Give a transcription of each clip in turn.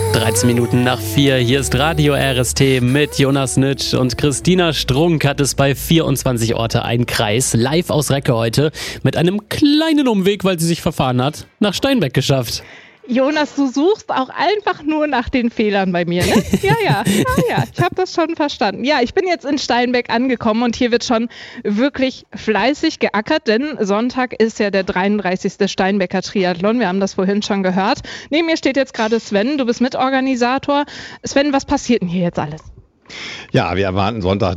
13 Minuten nach 4, hier ist Radio RST mit Jonas Nitsch und Christina Strunk hat es bei 24 Orte ein Kreis, live aus Recke heute, mit einem kleinen Umweg, weil sie sich verfahren hat, nach Steinbeck geschafft. Jonas, du suchst auch einfach nur nach den Fehlern bei mir, ne? Ja, ich habe das schon verstanden. Ja, ich bin jetzt in Steinbeck angekommen und hier wird schon wirklich fleißig geackert, denn Sonntag ist ja der 33. Steinbecker Triathlon. Wir haben das vorhin schon gehört. Neben mir steht jetzt gerade Sven, du bist Mitorganisator. Sven, was passiert denn hier jetzt alles? Ja, wir erwarten Sonntag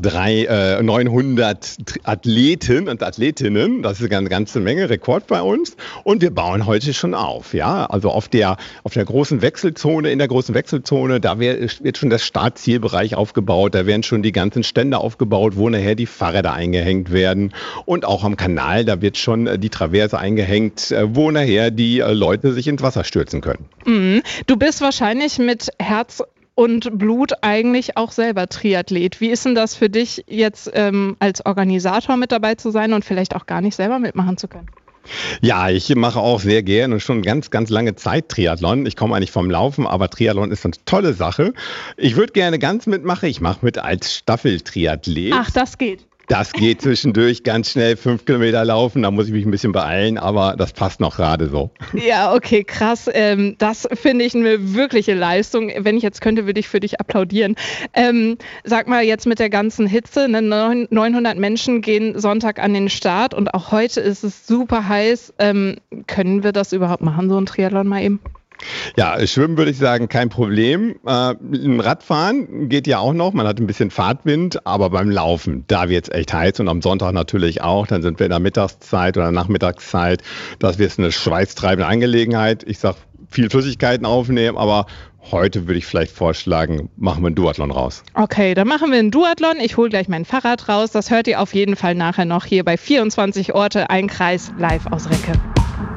900 Athleten und Athletinnen. Das ist eine ganze Menge, Rekord bei uns. Und wir bauen heute schon auf. Ja, also auf der großen Wechselzone, in der großen Wechselzone, da wird schon das Startzielbereich aufgebaut. Da werden schon die ganzen Stände aufgebaut, wo nachher die Fahrräder eingehängt werden. Und auch am Kanal, da wird schon die Traverse eingehängt, wo nachher die Leute sich ins Wasser stürzen können. Du bist wahrscheinlich mit Herz und Blut eigentlich auch selber Triathlet. Wie ist denn das für dich jetzt als Organisator mit dabei zu sein und vielleicht auch gar nicht selber mitmachen zu können? Ja, ich mache auch sehr gerne und schon ganz, ganz lange Zeit Triathlon. Ich komme eigentlich vom Laufen, aber Triathlon ist eine tolle Sache. Ich würde gerne ganz mitmachen. Ich mache mit als Staffeltriathlet. Ach, das geht. Das geht zwischendurch ganz schnell 5 Kilometer laufen, da muss ich mich ein bisschen beeilen, aber das passt noch gerade so. Ja, okay, krass. Das finde ich eine wirkliche Leistung. Wenn ich jetzt könnte, würde ich für dich applaudieren. Sag mal, jetzt mit der ganzen Hitze, 900 Menschen gehen Sonntag an den Start und auch heute ist es super heiß. Können wir das überhaupt machen, so ein Triathlon mal eben? Ja, Schwimmen würde ich sagen, kein Problem. Radfahren geht ja auch noch, man hat ein bisschen Fahrtwind, aber beim Laufen, da wird es echt heiß und am Sonntag natürlich auch. Dann sind wir in der Mittagszeit oder Nachmittagszeit. Das wird eine schweißtreibende Angelegenheit. Ich sag, viel Flüssigkeiten aufnehmen, aber heute würde ich vielleicht vorschlagen, machen wir einen Duathlon raus. Okay, dann machen wir einen Duathlon. Ich hole gleich mein Fahrrad raus. Das hört ihr auf jeden Fall nachher noch hier bei 24 Orte, ein Kreis, live aus Recke.